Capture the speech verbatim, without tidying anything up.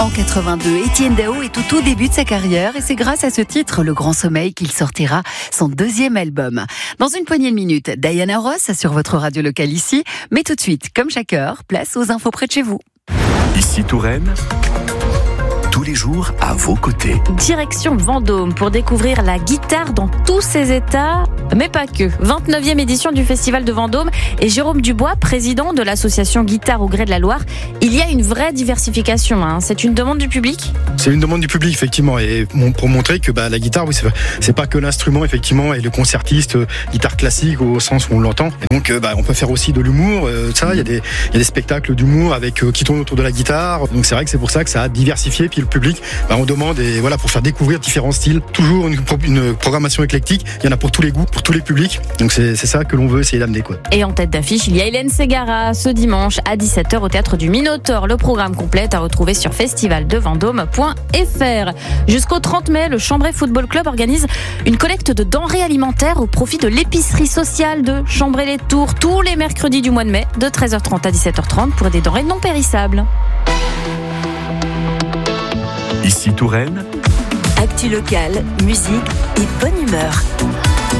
En quatre-vingt-deux, Étienne Dao est au tout début de sa carrière et c'est grâce à ce titre, Le Grand Sommeil, qu'il sortira son deuxième album. Dans une poignée de minutes, Diana Ross sur votre radio locale ici. Mais tout de suite, comme chaque heure, place aux infos près de chez vous. Ici Touraine, tous les jours à vos côtés. Direction Vendôme pour découvrir la guitare dans tous ses états, mais pas que. vingt-neuvième édition du Festival de Vendôme et Jérôme Dubois, président de l'association Guitare au gré de la Loire. Il y a une vraie diversification, hein. C'est une demande du public ? C'est une demande du public, effectivement, et pour montrer que bah, la guitare, oui, c'est, c'est pas que l'instrument, effectivement, et le concertiste, euh, guitare classique au sens où on l'entend. Et donc, euh, bah, on peut faire aussi de l'humour, euh, ça, il y a des, il y a des spectacles d'humour avec, euh, qui tournent autour de la guitare. Donc, c'est vrai que c'est pour ça que ça a diversifié. Puis le public, bah, on demande, et voilà, pour faire découvrir différents styles. Toujours une, une programmation éclectique. Il y en a pour tous les goûts, pour tous les publics. Donc, c'est, c'est ça que l'on veut essayer d'amener, quoi. Et en tête d'affiche, il y a Hélène Ségara ce dimanche à dix-sept heures au théâtre du Minotaure. Le programme complet à retrouver sur festival de vendôme point f r. Jusqu'au trente mai, le Chambray Football Club organise une collecte de denrées alimentaires au profit de l'épicerie sociale de Chambray-les-Tours tous les mercredis du mois de mai de treize heures trente à dix-sept heures trente pour des denrées non périssables. Ici Touraine, Actu locale, musique et bonne humeur.